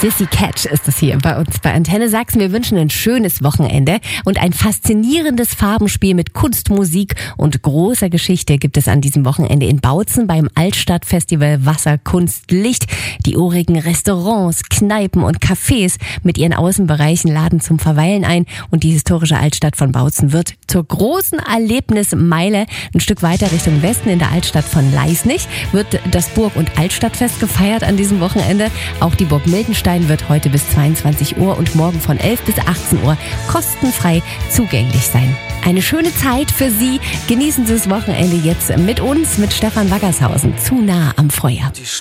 Sissy Catch ist es hier bei uns bei Antenne Sachsen. Wir wünschen ein schönes Wochenende und ein faszinierendes Farbenspiel mit Kunst, Musik und großer Geschichte gibt es an diesem Wochenende in Bautzen beim Altstadtfestival Wasser, Kunst, Licht. Die urigen Restaurants, Kneipen und Cafés mit ihren Außenbereichen laden zum Verweilen ein und die historische Altstadt von Bautzen wird zur großen Erlebnismeile. Ein Stück weiter Richtung Westen in der Altstadt von Leisnig wird das Burg- und Altstadtfest gefeiert an diesem Wochenende. Auch die Burg Miltenstein wird heute bis 22 Uhr und morgen von 11 bis 18 Uhr kostenfrei zugänglich sein. Eine schöne Zeit für Sie. Genießen Sie das Wochenende jetzt mit uns, mit Stefan Waggershausen. Zu nah am Feuer.